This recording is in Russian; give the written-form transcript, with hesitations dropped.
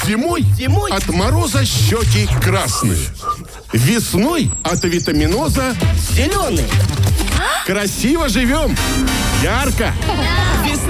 Зимой Зимой? от мороза щеки красные. Весной от витаминоза Зеленый. красиво живем. Ярко.